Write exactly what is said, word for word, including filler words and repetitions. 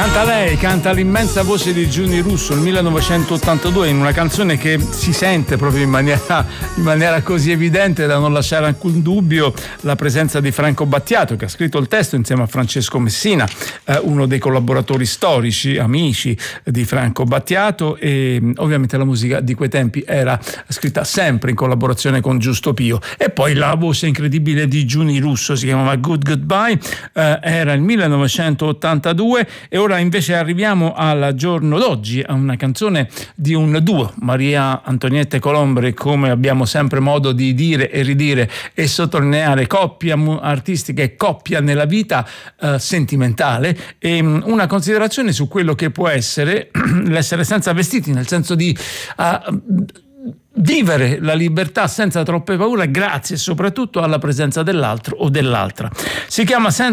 Canta lei, canta l'immensa voce di Giuni Russo, il millenovecentottantadue, in una canzone che si sente proprio in maniera, in maniera così evidente da non lasciare alcun dubbio la presenza di Franco Battiato, che ha scritto il testo insieme a Francesco Messina, eh, uno dei collaboratori storici, amici di Franco Battiato, e ovviamente la musica di quei tempi era scritta sempre in collaborazione con Giusto Pio. E poi la voce incredibile di Giuni Russo, si chiamava Good Goodbye, eh, era il millenovecentottantadue. E ora invece arriviamo al giorno d'oggi, a una canzone di un duo, Maria Antonietta Colombre, come abbiamo sempre modo di dire e ridire e sottolineare, coppia artistica e coppia nella vita eh, sentimentale, e um, una considerazione su quello che può essere l'essere senza vestiti, nel senso di uh, vivere la libertà senza troppe paure, grazie soprattutto alla presenza dell'altro o dell'altra. Si chiama Senza